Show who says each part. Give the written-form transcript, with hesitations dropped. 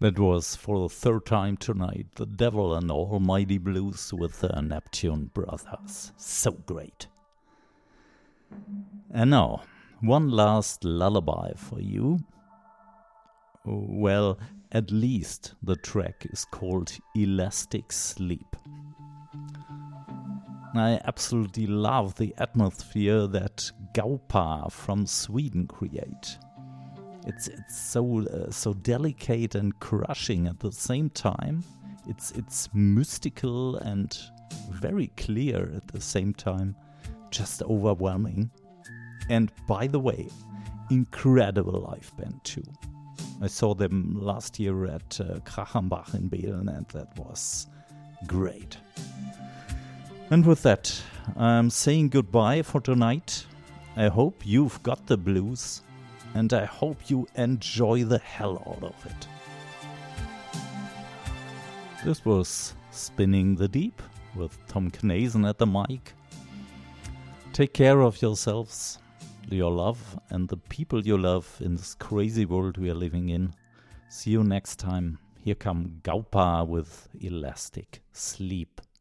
Speaker 1: That was for the third time tonight, The Devil and Almighty Blues with the Neptune Brothers. So great. And now, one last lullaby for you. Well, at least the track is called Elastic Sleep. I absolutely love the atmosphere that Gaupa from Sweden create. It's so delicate and crushing at the same time. It's mystical and very clear at the same time. Just overwhelming. And by the way, incredible live band too. I saw them last year at Krachambach in Beelen, and that was great. And with that, I'm saying goodbye for tonight. I hope you've got the blues. And I hope you enjoy the hell out of it. This was Spinning the Deep with Tom Knazen at the mic. Take care of yourselves, your love, and the people you love in this crazy world we are living in. See you next time. Here come Gaupa with Elastic Sleep.